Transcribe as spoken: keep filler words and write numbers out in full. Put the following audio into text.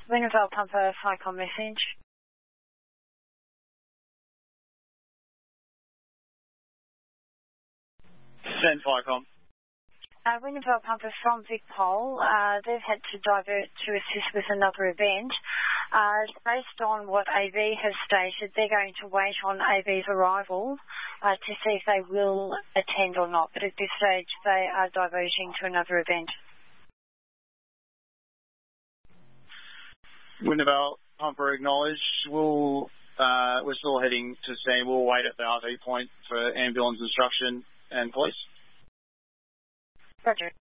Winneville Pumper, FICOM message. Send FICOM. Uh, Winneville Pumper from Vicpol, uh, they've had to divert to assist with another event. Uh, based on what A V has stated, they're going to wait on A V's arrival uh, to see if they will attend or not. But at this stage, they are diverting to another event. Winneville Pumper acknowledged. We'll, uh, we're still heading to scene. We'll wait at the R V point for ambulance instruction and police. Roger.